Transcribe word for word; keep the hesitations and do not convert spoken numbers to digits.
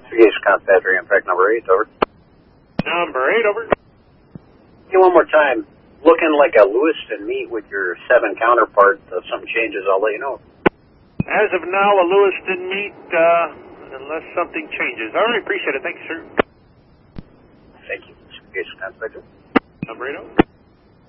Investigation Constantry, impact number eight, over. Number eight, over. Hey, one more time. Looking like a Lewiston meet with your seven counterpart. If some changes, I'll let you know. As of now, a Lewiston meet, uh, unless something changes. All right, appreciate it. Thank you, sir. Thank you. Investigation Constantry. Number eight, over.